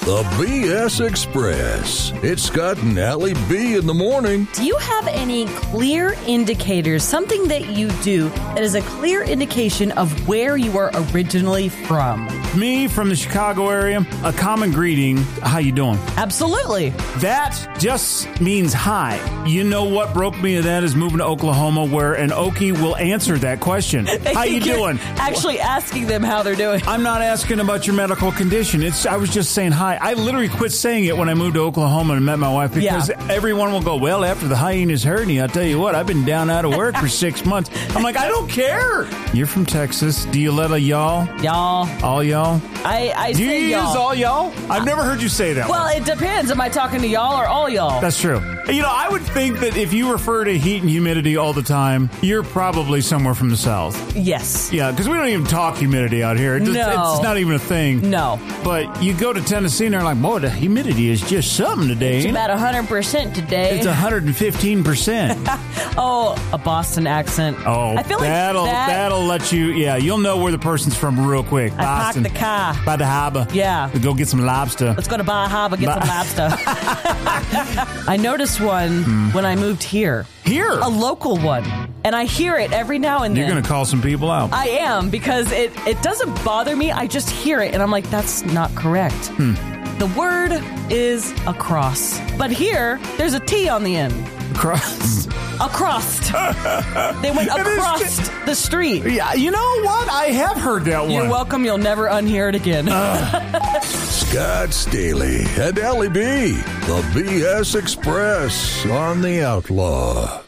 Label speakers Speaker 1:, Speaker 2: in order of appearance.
Speaker 1: The BS Express. It's Scott and Allie B in the morning.
Speaker 2: Do you have any clear indicators, something that you do that is a clear indication of where you are originally from?
Speaker 3: Me, from the Chicago area, a common greeting, how you doing?
Speaker 2: Absolutely.
Speaker 3: That just means hi. You know what broke me of that is moving to Oklahoma, where an Okie will answer that question. How you doing?
Speaker 2: Actually asking them how they're doing.
Speaker 3: I'm not asking about your medical condition. I was just saying hi. I literally quit saying it when I moved to Oklahoma and met my wife because everyone will go, well, after the hyena's heard me, I'll tell you what, I've been down out of work for 6 months. I'm like, I don't care. You're from Texas. Do you let a y'all?
Speaker 2: Y'all.
Speaker 3: All y'all?
Speaker 2: I
Speaker 3: Do
Speaker 2: say
Speaker 3: you
Speaker 2: y'all.
Speaker 3: use all y'all? I've never heard you say that.
Speaker 2: Well, it depends. Am I talking to y'all or all y'all?
Speaker 3: That's true. You know, I would think that if you refer to heat and humidity all the time, you're probably somewhere from the South.
Speaker 2: Yes.
Speaker 3: Yeah, because we don't even talk humidity out here. It's not even a thing.
Speaker 2: No.
Speaker 3: But you go to Tennessee and they're like, boy, the humidity is just something today.
Speaker 2: It's
Speaker 3: ain't it?"
Speaker 2: about 100% today.
Speaker 3: It's 115%.
Speaker 2: Oh, a Boston accent.
Speaker 3: Oh,
Speaker 2: I feel like
Speaker 3: that'll let you, you'll know where the person's from real quick.
Speaker 2: I parked the car.
Speaker 3: By the harbor.
Speaker 2: Yeah.
Speaker 3: To go get some lobster.
Speaker 2: Let's go to Bar Harbor, get some lobster. I noticed one when I moved here.
Speaker 3: Here?
Speaker 2: A local one. And I hear it every now and then.
Speaker 3: You're going to call some people out.
Speaker 2: I am, because it doesn't bother me. I just hear it, and I'm like, that's not correct. The word is across. But here, there's a T on the end.
Speaker 3: Across.
Speaker 2: Across. They went across the street.
Speaker 3: Yeah, you know what? I have heard that one.
Speaker 2: You're welcome. You'll never unhear it again.
Speaker 1: Scott Staley and Allie B. The BS Express on the Outlaw.